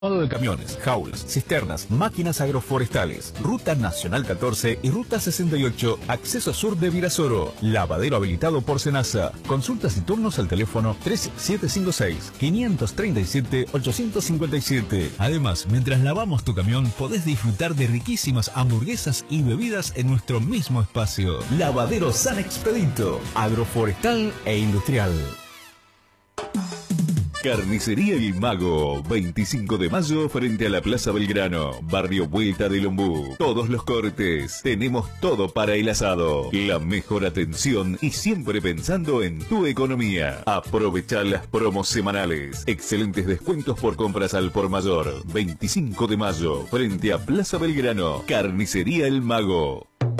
De camiones, jaulas, cisternas, máquinas agroforestales, Ruta Nacional 14 y Ruta 68, acceso sur de Virasoro, lavadero habilitado por Senasa. Consultas y turnos al teléfono 3756-537-857. Además, mientras lavamos tu camión, podés disfrutar de riquísimas hamburguesas y bebidas en nuestro mismo espacio. Lavadero San Expedito, agroforestal e industrial. Carnicería El Mago, 25 de mayo frente a la Plaza Belgrano, barrio Vuelta del Ombú. Todos los cortes, tenemos todo para el asado. La mejor atención y siempre pensando en tu economía. Aprovecha las promos semanales. Excelentes descuentos por compras al por mayor. 25 de mayo frente a Plaza Belgrano, Carnicería El Mago.